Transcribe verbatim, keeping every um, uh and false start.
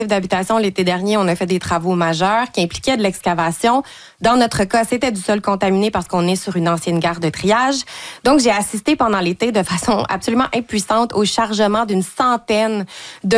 d'habitation l'été dernier, on a fait des travaux majeurs qui impliquaient de l'excavation. Dans notre cas, c'était du sol contaminé parce qu'on est sur une ancienne gare de triage. Donc, j'ai assisté pendant l'été de façon absolument impuissante au chargement d'une centaine de